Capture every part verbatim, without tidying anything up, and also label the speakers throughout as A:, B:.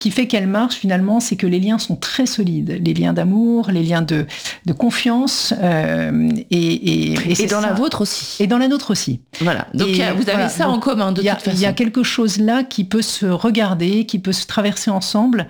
A: qui fait qu'elle marche finalement, c'est que les liens sont très solides, les liens d'amour, les liens de, de confiance, euh, et, et, et,
B: et dans
A: ça.
B: la vôtre aussi.
A: Et dans la nôtre aussi.
B: Voilà. Donc
A: et,
B: vous avez
A: voilà.
B: ça
A: Donc,
B: en commun de
A: y a,
B: toute façon.
A: Il y a quelque chose là qui peut se regarder, qui peut se traverser ensemble.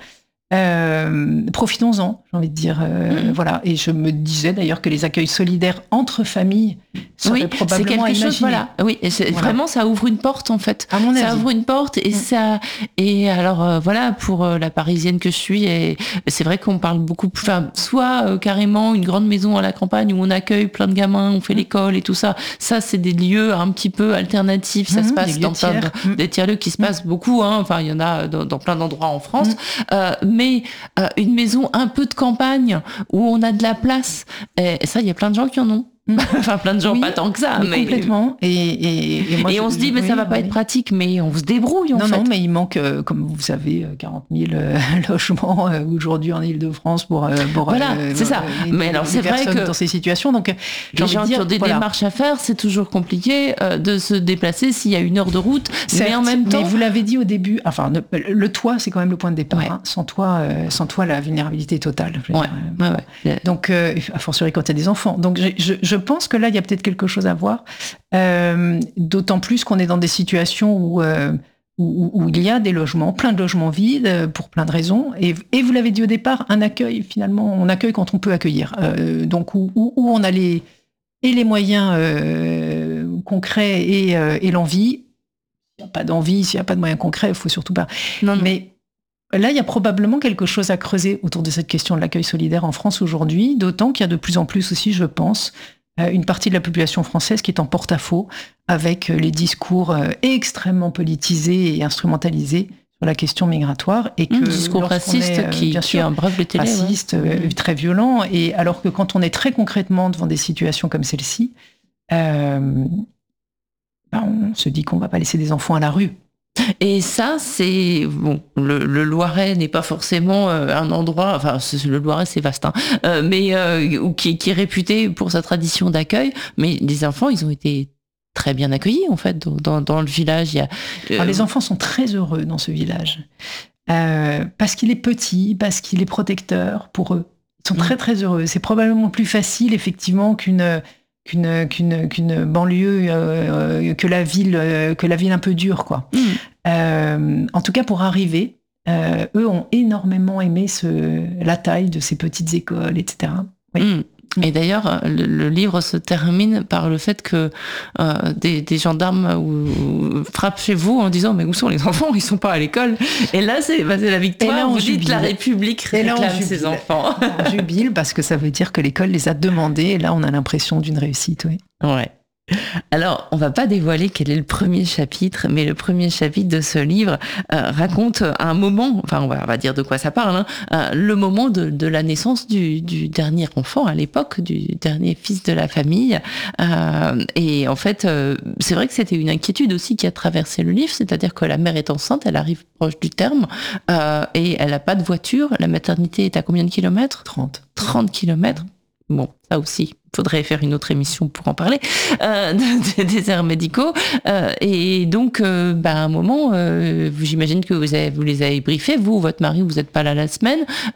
A: Euh, profitons-en, j'ai envie de dire. Euh, mmh. Voilà. Et je me disais d'ailleurs que les accueils solidaires entre familles seraient
B: oui,
A: probablement
B: c'est quelque
A: à
B: chose. Voilà. Oui, et c'est, voilà. Vraiment, ça ouvre une porte en fait.
A: À mon
B: ça
A: avis.
B: ouvre une porte et mmh. ça. Et alors euh, voilà, pour euh, la Parisienne que je suis, et c'est vrai qu'on parle beaucoup. Enfin, soit euh, carrément une grande maison à la campagne où on accueille plein de gamins, on fait mmh. l'école et tout ça. Ça, c'est des lieux un petit peu alternatifs. Ça mmh. se passe dans plein de, mmh. des tiers-lieux qui se mmh. passent beaucoup. Hein. Enfin, il y en a dans, dans plein d'endroits en France. Mmh. Euh, mais euh, une maison un peu de campagne où on a de la place, et ça, il y a plein de gens qui en ont. Enfin, plein de gens,
A: oui,
B: pas tant que ça, mais, mais...
A: complètement. Et, et, et, moi,
B: et
A: je,
B: on se dit, mais oui, ça va pas oui. être pratique, mais on se débrouille en
A: non,
B: fait.
A: Non, mais il manque, euh, comme vous savez, quarante mille euh, logements euh, aujourd'hui en Île-de-France pour, euh, pour
B: voilà,
A: euh,
B: c'est ça.
A: Les,
B: mais alors,
A: les
B: c'est vrai que
A: dans ces situations, donc
B: les gens qui ont des voilà. démarches à faire, c'est toujours compliqué euh, de se déplacer s'il y a une heure de route.
A: Certes,
B: mais en même temps,
A: mais vous l'avez dit au début. Enfin, le, le toit, c'est quand même le point de départ.
B: Ouais.
A: Hein. Sans toit, euh, sans toit, la vulnérabilité est totale.
B: Ouais.
A: Dire, euh,
B: ouais, ouais.
A: Donc, euh, a fortiori quand il y a des enfants. Donc, je, je, je pense que là, il y a peut-être quelque chose à voir. Euh, d'autant plus qu'on est dans des situations où, euh, où, où il y a des logements, plein de logements vides, pour plein de raisons. Et, et vous l'avez dit au départ, un accueil, finalement, on accueille quand on peut accueillir. Euh, donc, où, où, où on a les, et les moyens euh, concrets et, euh, et l'envie. S'il n'y a pas d'envie, s'il n'y a pas de moyens concrets, il ne faut surtout pas.
B: Non, non.
A: Mais là, il y a probablement quelque chose à creuser autour de cette question de l'accueil solidaire en France aujourd'hui, d'autant qu'il y a de plus en plus aussi, je pense, une partie de la population française qui est en porte-à-faux avec les discours extrêmement politisés et instrumentalisés sur la question migratoire. Et que
B: mmh, discours raciste est, qui,
A: bien
B: qui
A: sûr,
B: embreuve les télés.
A: Raciste,
B: ouais.
A: euh, très violent. Et alors que quand on est très concrètement devant des situations comme celle-ci, euh, ben on se dit qu'on ne va pas laisser des enfants à la rue.
B: Et ça, c'est bon. Le, le Loiret n'est pas forcément euh, un endroit. Enfin, le Loiret, c'est vaste, hein, euh, mais euh, qui, qui est réputé pour sa tradition d'accueil. Mais les enfants, ils ont été très bien accueillis en fait dans, dans, dans le village. Il y a,
A: euh... Alors, les enfants sont très heureux dans ce village euh, parce qu'il est petit, parce qu'il est protecteur pour eux. Ils sont très très heureux. C'est probablement plus facile effectivement qu'une Qu'une, qu'une, qu'une banlieue, euh, que la ville, euh, que la ville un peu dure, quoi. Mmh. Euh, en tout cas, pour arriver, euh, eux ont énormément aimé ce, la taille de ces petites écoles, et cetera. Oui.
B: Mmh. Et d'ailleurs, le, le livre se termine par le fait que euh, des, des gendarmes ou, ou, frappent chez vous en disant mais où sont les enfants ? Ils sont pas à l'école. Et là, c'est, bah, c'est la victoire. Et là, on vous jubile. Dites la République réclame ses enfants.
A: On jubile parce que ça veut dire que l'école les a demandés. Et là, on a l'impression d'une réussite. Oui.
B: Ouais. Alors, on va pas dévoiler quel est le premier chapitre, mais le premier chapitre de ce livre euh, raconte un moment, enfin on va, on va dire de quoi ça parle, hein, euh, le moment de, de la naissance du, du dernier enfant à l'époque, du dernier fils de la famille. Euh, et en fait, euh, c'est vrai que c'était une inquiétude aussi qui a traversé le livre, c'est-à-dire que la mère est enceinte, elle arrive proche du terme, euh, et elle n'a pas de voiture. La maternité est à combien de kilomètres ?
A: trente.
B: trente kilomètres. Bon, ça aussi, il faudrait faire une autre émission pour en parler, euh, des déserts médicaux. Euh, et donc, euh, bah, à un moment, euh, j'imagine que vous, avez, vous les avez briefés, vous, votre mari, vous n'êtes pas là la semaine,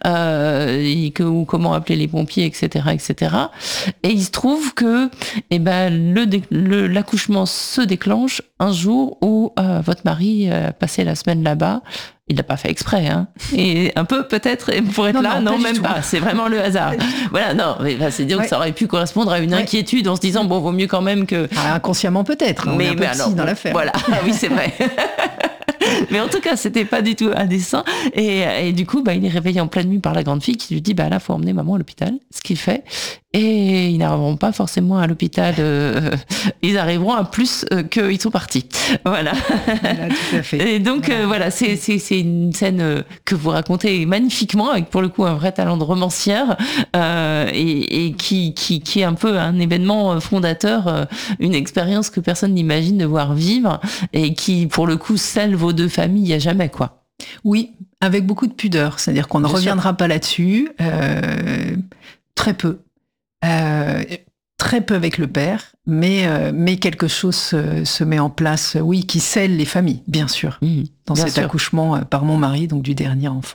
B: euh, et que, ou comment appeler les pompiers, et cetera, et cetera. Et il se trouve que eh ben, le, le, l'accouchement se déclenche un jour où euh, votre mari a passé la semaine là-bas. Il l'a pas fait exprès, hein. Et un peu peut-être pour être non, là, non, non pas même pas. C'est vraiment le hasard. Voilà, non, mais bah, c'est dire ouais. que ça aurait pu correspondre à une ouais. inquiétude en se disant bon, vaut mieux quand même que.
A: Ah, inconsciemment peut-être. On mais, est un peu mais alors, dans l'affaire.
B: Voilà, ah, oui, c'est vrai. Mais en tout cas, c'était pas du tout un dessein. Et, et du coup, bah, il est réveillé en pleine nuit par la grande fille qui lui dit bah là, faut emmener maman à l'hôpital. Ce qu'il fait. Et ils n'arriveront pas forcément à l'hôpital. Euh, ils arriveront à plus euh, qu'ils sont partis. Voilà.
A: Voilà, tout à fait.
B: Et donc voilà, euh, voilà c'est, c'est, c'est une scène euh, que vous racontez magnifiquement, avec pour le coup un vrai talent de romancière, euh, et, et qui, qui, qui est un peu un événement fondateur, euh, une expérience que personne n'imagine devoir vivre, et qui pour le coup scelle vos deux familles, il n'y a jamais quoi.
A: Oui, avec beaucoup de pudeur, c'est-à-dire qu'on ne
B: Bien
A: reviendra
B: sûr.
A: pas là-dessus, euh, très peu. Euh, très peu avec le père, mais, euh, mais quelque chose se, se met en place, oui, qui scelle les familles, bien sûr,
B: Mmh,
A: dans
B: bien
A: cet
B: sûr.
A: accouchement par mon mari, donc du dernier enfant.